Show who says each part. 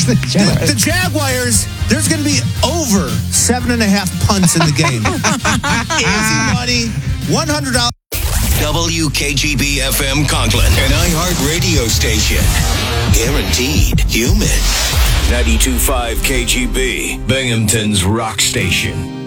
Speaker 1: The Jaguars, there's going to be over 7.5 punts in the game. Easy money, $100.
Speaker 2: WKGB FM Conklin, an iHeart radio station. Guaranteed human. 92.5 KGB, Binghamton's rock station.